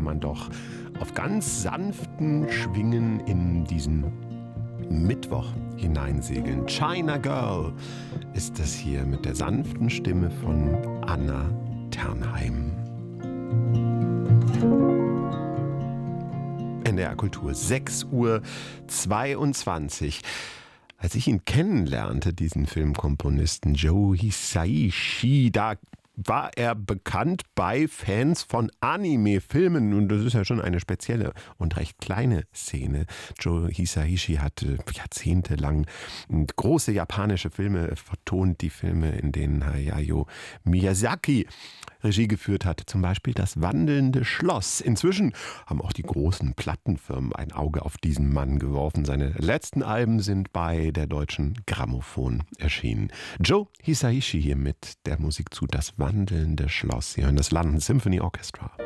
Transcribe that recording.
man doch auf ganz sanften Schwingen in diesen Mittwoch hineinsegeln. China Girl ist das hier mit der sanften Stimme von Anna Ternheim. NDR Kultur, 6:22 Uhr. Als ich ihn kennenlernte, diesen Filmkomponisten Joe Hisaishi, da war er bekannt bei Fans von Anime-Filmen. Und das ist ja schon eine spezielle und recht kleine Szene. Joe Hisaishi hatte jahrzehntelang große japanische Filme vertont. Die Filme, in denen Hayao Miyazaki Regie geführt hat. Zum Beispiel Das wandelnde Schloss. Inzwischen haben auch die großen Plattenfirmen ein Auge auf diesen Mann geworfen. Seine letzten Alben sind bei der Deutschen Grammophon erschienen. Joe Hisaishi hier mit der Musik zu Das wandelnde Schloss. Sie hören das London Symphony Orchestra.